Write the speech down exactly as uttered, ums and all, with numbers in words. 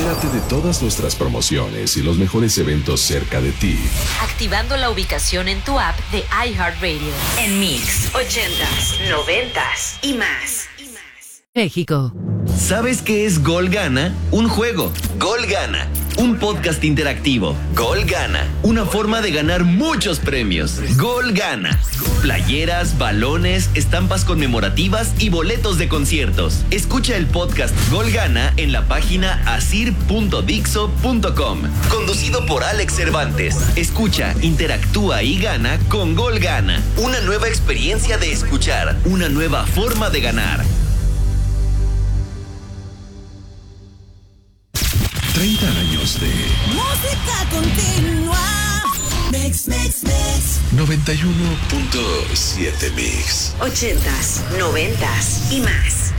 Entérate de todas nuestras promociones y los mejores eventos cerca de ti. Activando la ubicación en tu app de iHeartRadio. En Mix, ochentas, noventas y más. México. ¿Sabes qué es Gol Gana? Un juego. Gol Gana. Un podcast interactivo. Gol Gana. Una forma de ganar muchos premios. Gol Gana. Playeras, balones, estampas conmemorativas y boletos de conciertos. Escucha el podcast Gol Gana en la página asir punto dixo punto com. Conducido por Alex Cervantes. Escucha, interactúa y gana con Gol Gana. Una nueva experiencia de escuchar. Una nueva forma de ganar. treinta años de música continua. Mix, mix, mix. noventa y uno punto siete Mix. Ochentas, noventas y más.